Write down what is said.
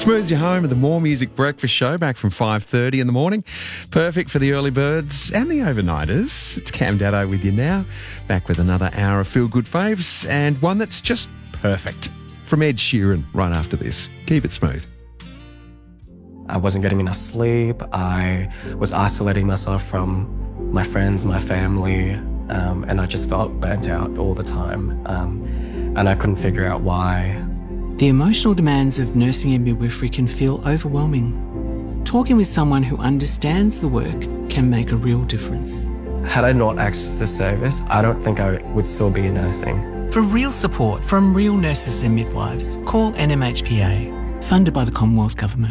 Smooths you home with the More Music Breakfast Show back from 5:30 in the morning. Perfect for the early birds and the overnighters. It's Cam Daddo with you now, back with another hour of feel-good faves and one that's just perfect. From Ed Sheeran right after this. Keep it smooth. I wasn't getting enough sleep. I was isolating myself from my friends, my family, and I just felt burnt out all the time. And I couldn't figure out why. The emotional demands of nursing and midwifery can feel overwhelming. Talking with someone who understands the work can make a real difference. Had I not accessed this service, I don't think I would still be nursing. For real support from real nurses and midwives, call NMHPA, funded by the Commonwealth Government.